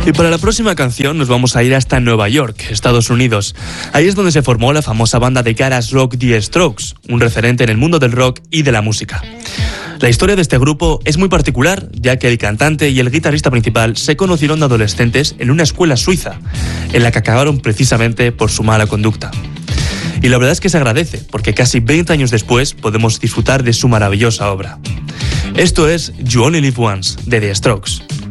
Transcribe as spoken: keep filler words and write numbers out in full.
Y para la próxima canción nos vamos a ir hasta Nueva York, Estados Unidos. Ahí es donde se formó la famosa banda de garage rock The Strokes, un referente en el mundo del rock y de la música. La historia de este grupo es muy particular, ya que el cantante y el guitarrista principal se conocieron de adolescentes en una escuela suiza, en la que acabaron precisamente por su mala conducta. Y la verdad es que se agradece, porque casi veinte años después podemos disfrutar de su maravillosa obra. Esto es You Only Live Once, de The Strokes.